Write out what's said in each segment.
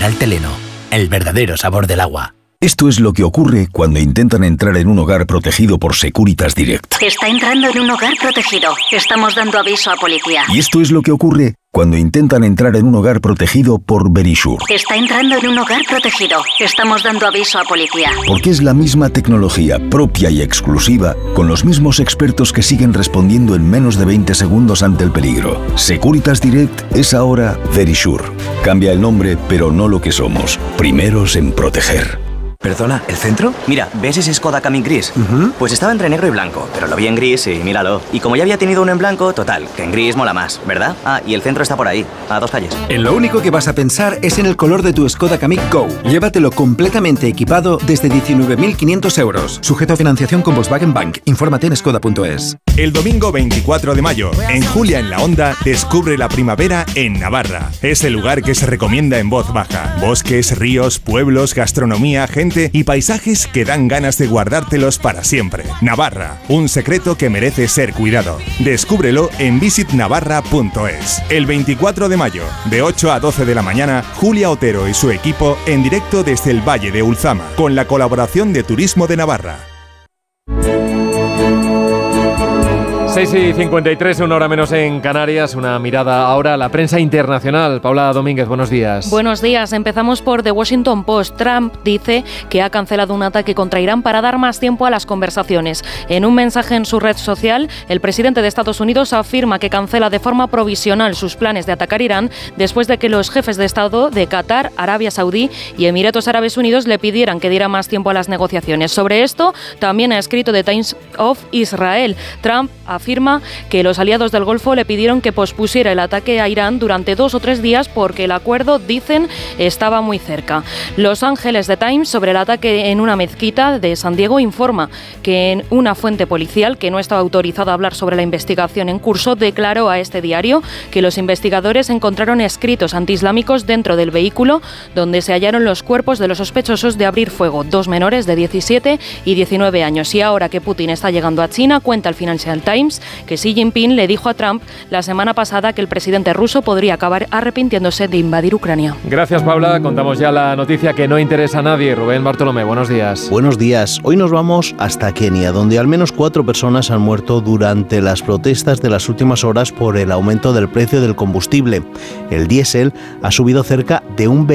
Mineral Teleno, el verdadero sabor del agua. Esto es lo que ocurre cuando intentan entrar en un hogar protegido por Securitas Direct. Está entrando en un hogar protegido. Estamos dando aviso a policía. Y esto es lo que ocurre cuando intentan entrar en un hogar protegido por Verisure. Está entrando en un hogar protegido. Estamos dando aviso a policía. Porque es la misma tecnología propia y exclusiva, con los mismos expertos que siguen respondiendo en menos de 20 segundos ante el peligro. Securitas Direct es ahora Verisure. Cambia el nombre, pero no lo que somos. Primeros en proteger. ¿Perdona, el centro? Mira, ¿ves ese Skoda Kamiq gris? Pues estaba entre negro y blanco, pero lo vi en gris y míralo. Y como ya había tenido uno en blanco, total, que en gris mola más, ¿verdad? Ah, y el centro está por ahí, a 2 calles. En lo único que vas a pensar es en el color de tu Skoda Kamiq Go. Llévatelo completamente equipado desde 19.500 euros. Sujeto a financiación con Volkswagen Bank. Infórmate en skoda.es. El domingo 24 de mayo, en Julia en la Onda, descubre la primavera en Navarra. Es el lugar que se recomienda en voz baja. Bosques, ríos, pueblos, gastronomía, gente y paisajes que dan ganas de guardártelos para siempre. Navarra, un secreto que merece ser cuidado. Descúbrelo en visitnavarra.es. El 24 de mayo, de 8 a 12 de la mañana, Julia Otero y su equipo en directo desde el Valle de Ulzama, con la colaboración de Turismo de Navarra. 6:53, 1 hora menos en Canarias. Una mirada ahora a la prensa internacional. Paula Domínguez, buenos días. Buenos días. Empezamos por The Washington Post. Trump dice que ha cancelado un ataque contra Irán para dar más tiempo a las conversaciones. En un mensaje en su red social, el presidente de Estados Unidos afirma que cancela de forma provisional sus planes de atacar Irán después de que los jefes de Estado de Qatar, Arabia Saudí y Emiratos Árabes Unidos le pidieran que diera más tiempo a las negociaciones. Sobre esto, también ha escrito The Times of Israel. Trump afirma que los aliados del Golfo le pidieron que pospusiera el ataque a Irán durante 2 o 3 días porque el acuerdo, dicen, estaba muy cerca. Los Ángeles de Times, sobre el ataque en una mezquita de San Diego, informa que una fuente policial que no estaba autorizada a hablar sobre la investigación en curso declaró a este diario que los investigadores encontraron escritos antiislámicos dentro del vehículo donde se hallaron los cuerpos de los sospechosos de abrir fuego, 2 menores de 17 y 19 años. Y ahora que Putin está llegando a China, cuenta el Financial Times que Xi Jinping le dijo a Trump la semana pasada que el presidente ruso podría acabar arrepintiéndose de invadir Ucrania. Gracias, Paula. Contamos ya la noticia que no interesa a nadie. Rubén Bartolomé, buenos días. Buenos días. Hoy nos vamos hasta Kenia, donde al menos 4 personas han muerto durante las protestas de las últimas horas por el aumento del precio del combustible. El diésel ha subido cerca de un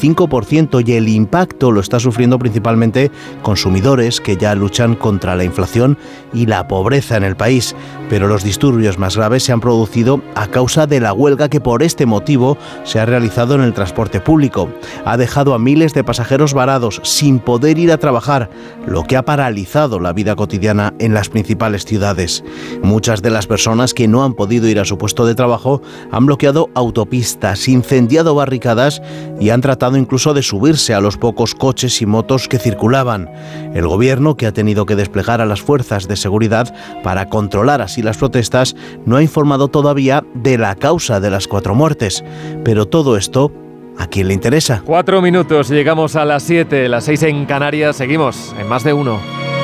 25% y el impacto lo está sufriendo principalmente consumidores que ya luchan contra la inflación y la pobreza en el país. Pero los disturbios más graves se han producido a causa de la huelga que por este motivo se ha realizado en el transporte público. Ha dejado a miles de pasajeros varados sin poder ir a trabajar, lo que ha paralizado la vida cotidiana en las principales ciudades. Muchas de las personas que no han podido ir a su puesto de trabajo han bloqueado autopistas, incendiado barricadas y han tratado incluso de subirse a los pocos coches y motos que circulaban. El gobierno, que ha tenido que desplegar a las fuerzas de seguridad para controlar así las protestas, no ha informado todavía de la causa de las 4 muertes. Pero todo esto, ¿a quién le interesa? 4 minutos, llegamos a las 7, las 6 en Canarias. Seguimos en Más de Uno.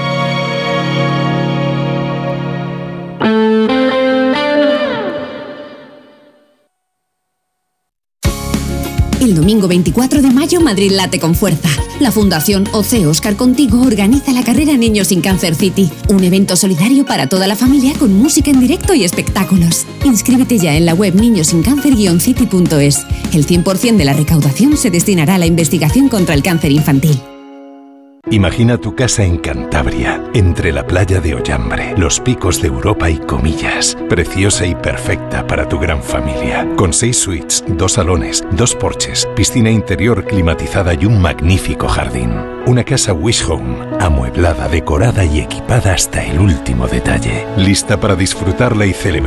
El domingo 24 de mayo, Madrid late con fuerza. La Fundación OC Óscar Contigo organiza la carrera Niños sin Cáncer City, un evento solidario para toda la familia con música en directo y espectáculos. Inscríbete ya en la web niñosincáncer-city.es. El 100% de la recaudación se destinará a la investigación contra el cáncer infantil. Imagina tu casa en Cantabria, entre la playa de Ollambre, los picos de Europa y Comillas. Preciosa y perfecta para tu gran familia. Con 6 suites, 2 salones, 2 porches, piscina interior climatizada y un magnífico jardín. Una casa Wish Home, amueblada, decorada y equipada hasta el último detalle. Lista para disfrutarla y celebrar